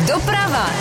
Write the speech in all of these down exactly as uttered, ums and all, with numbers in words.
Doprava.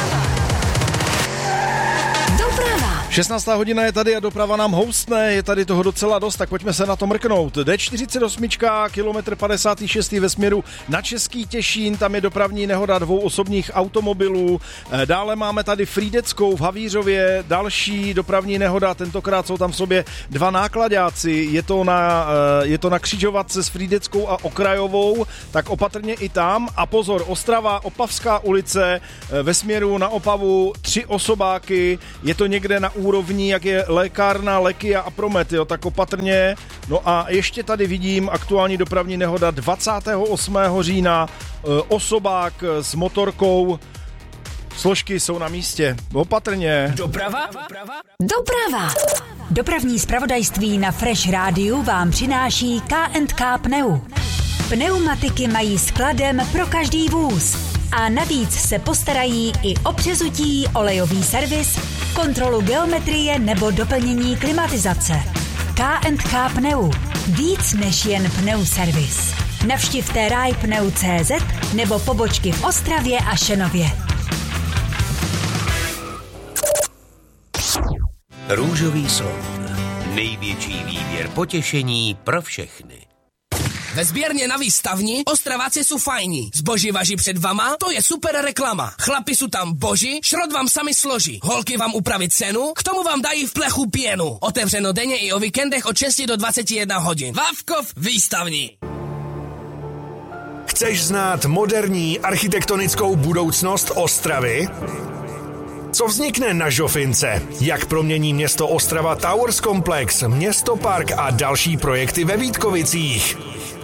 Doprava. šestnáctá hodina je tady a doprava nám houstne, je tady toho docela dost, tak pojďme se na to mrknout. D čtyřicet osm, kilometr padesát šest ve směru na Český Těšín, tam je dopravní nehoda dvou osobních automobilů. Dále máme tady Frýdeckou v Havířově, další dopravní nehoda, tentokrát jsou tam v sobě dva nákladáci, je to na, je to na křižovatce s Frýdeckou a Okrajovou, tak opatrně i tam. A pozor, Ostrava, Opavská ulice, ve směru na Opavu tři osobáky, je to někde na úrovni, jak je lékárna Lekia a Promet, jo, tak opatrně. No a ještě tady vidím aktuální dopravní nehoda dvacátého osmého října, osobák s motorkou, složky jsou na místě, opatrně. Doprava? Doprava. Dopravní zpravodajství na Fresh Rádiu vám přináší K and K Pneu. Pneumatiky mají skladem pro každý vůz. A navíc se postarají i o přezutí, olejový servis, kontrolu geometrie nebo doplnění klimatizace. K and K Pneu. Víc než jen pneuservis. Navštivte rajpneu tečka cé zet nebo pobočky v Ostravě a Šenově. Růžový slon. Největší výběr potěšení pro všechny. Ve sběrně na výstavni Ostraváci jsou fajní. Zboží važí před vama, to je super reklama. Chlapi jsou tam boží, šrot vám sami složí. Holky vám upraví cenu, k tomu vám dají v plechu pěnu. Otevřeno denně i o víkendech od šesti do dvaceti jedné hodin. Vávkov výstavní. Chceš znát moderní architektonickou budoucnost Ostravy? Co vznikne na Žofince? Jak promění město Ostrava Towers Komplex, Město Park a další projekty ve Vítkovicích?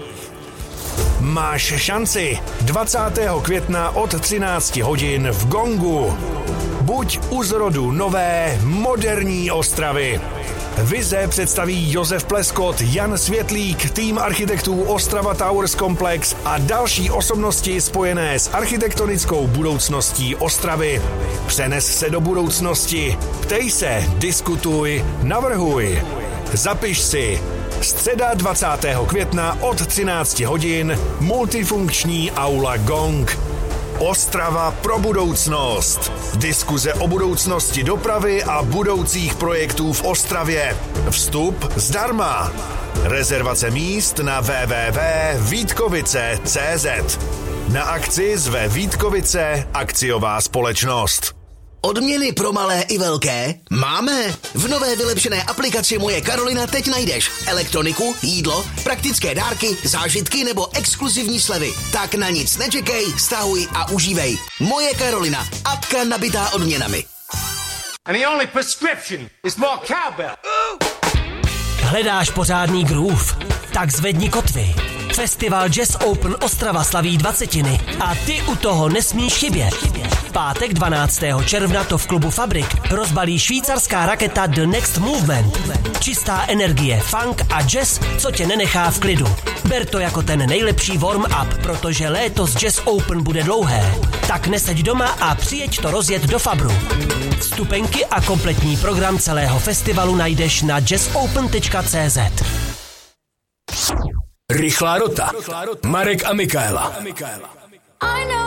Máš šanci dvacátého května od třinácti hodin v Gongu. Buď u zrodu nové, moderní Ostravy. Vize představí Josef Pleskot, Jan Světlík, tým architektů Ostrava Towers Komplex a další osobnosti spojené s architektonickou budoucností Ostravy. Přenes se do budoucnosti, ptej se, diskutuj, navrhuj. Zapiš si. Středa dvacátého května od třinácti hodin, multifunkční aula Gong. Ostrava pro budoucnost. Diskuze o budoucnosti dopravy a budoucích projektů v Ostravě. Vstup zdarma. Rezervace míst na w w w tečka vítkovice tečka cé zet. Na akci zve Vítkovice akciová společnost. Odměny pro malé i velké? Máme! V nové vylepšené aplikaci Moje Karolina teď najdeš elektroniku, jídlo, praktické dárky, zážitky nebo exkluzivní slevy. Tak na nic nečekej, stahuj a užívej. Moje Karolina, apka nabitá odměnami. And the only prescription is more cowbell. Hledáš pořádný groove? Tak zvedni kotvy. Festival Jazz Open Ostrava slaví dvacetiny a ty u toho nesmíš chybět. Pátek dvanáctého června to v klubu Fabrik rozbalí švýcarská raketa The Next Movement. Čistá energie, funk a jazz, co tě nenechá v klidu. Ber to jako ten nejlepší warm-up, protože léto z Jazz Open bude dlouhé. Tak neseď doma a přijeď to rozjet do Fabru. Vstupenky a kompletní program celého festivalu najdeš na jazz open tečka cé zet. Rychlá rota. Marek a Michaela.